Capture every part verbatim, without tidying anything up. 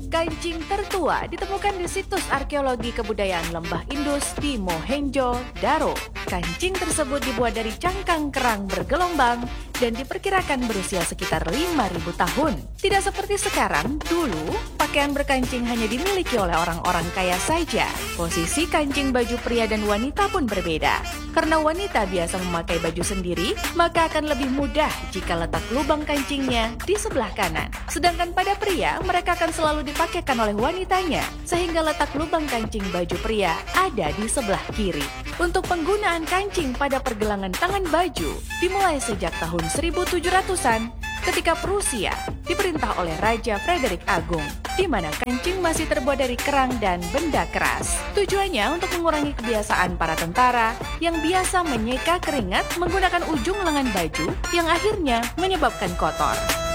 Kancing tertua ditemukan di situs arkeologi kebudayaan Lembah Indus di Mohenjo-daro. Kancing tersebut dibuat dari cangkang kerang bergelombang dan diperkirakan berusia sekitar lima ribu tahun. Tidak seperti sekarang, dulu pakaian berkancing hanya dimiliki oleh orang-orang kaya saja. Posisi kancing baju pria dan wanita pun berbeda. Karena wanita biasa memakai baju sendiri, maka akan lebih mudah jika letak lubang kancingnya di sebelah kanan. Sedangkan pada pria, mereka akan selalu dipakaikan oleh wanitanya, sehingga letak lubang kancing baju pria ada di sebelah kiri. Untuk penggunaan kancing pada pergelangan tangan baju dimulai sejak tahun seribu tujuh ratusan ketika Prusia diperintah oleh Raja Frederick Agung, di mana kancing masih terbuat dari kerang dan benda keras. Tujuannya untuk mengurangi kebiasaan para tentara yang biasa menyeka keringat menggunakan ujung lengan baju yang akhirnya menyebabkan kotor.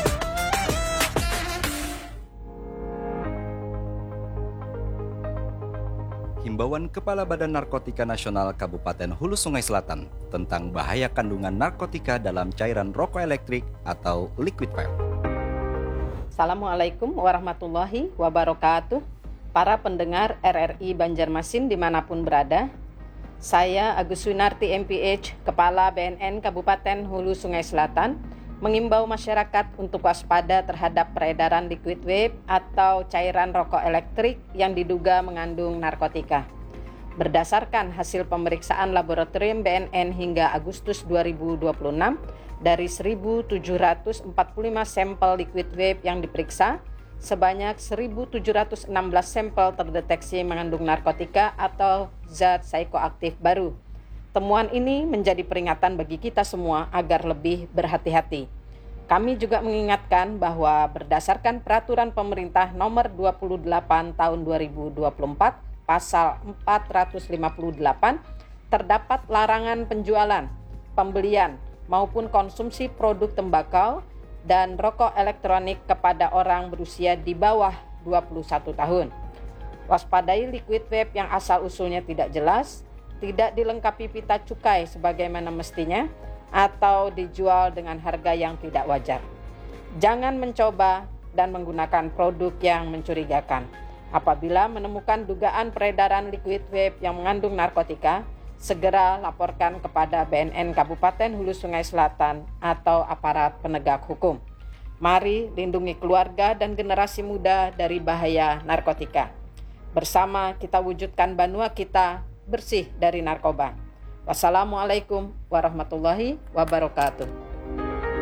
Himbauan Kepala Badan Narkotika Nasional Kabupaten Hulu Sungai Selatan tentang bahaya kandungan narkotika dalam cairan rokok elektrik atau liquid vape. Assalamualaikum warahmatullahi wabarakatuh. Para pendengar R R I Banjarmasin dimanapun berada, saya Agus Winarti M P H, Kepala B N N Kabupaten Hulu Sungai Selatan, mengimbau masyarakat untuk waspada terhadap peredaran liquid vape atau cairan rokok elektrik yang diduga mengandung narkotika. Berdasarkan hasil pemeriksaan laboratorium B N N hingga Agustus dua ribu dua puluh enam, dari seribu tujuh ratus empat puluh lima sampel liquid vape yang diperiksa, sebanyak seribu tujuh ratus enam belas sampel terdeteksi mengandung narkotika atau zat psikoaktif baru. Temuan ini menjadi peringatan bagi kita semua agar lebih berhati-hati. Kami juga mengingatkan bahwa berdasarkan peraturan pemerintah nomor dua puluh delapan tahun dua ribu dua puluh empat, pasal empat ratus lima puluh delapan, terdapat larangan penjualan, pembelian, maupun konsumsi produk tembakau dan rokok elektronik kepada orang berusia di bawah dua puluh satu tahun. Waspadai liquid vape yang asal-usulnya tidak jelas, tidak dilengkapi pita cukai sebagaimana mestinya, atau dijual dengan harga yang tidak wajar. Jangan mencoba dan menggunakan produk yang mencurigakan. Apabila menemukan dugaan peredaran liquid vape yang mengandung narkotika, segera laporkan kepada B N N Kabupaten Hulu Sungai Selatan atau aparat penegak hukum. Mari lindungi keluarga dan generasi muda dari bahaya narkotika. Bersama kita wujudkan Banua kita bersih dari narkoba. Wassalamualaikum warahmatullahi wabarakatuh.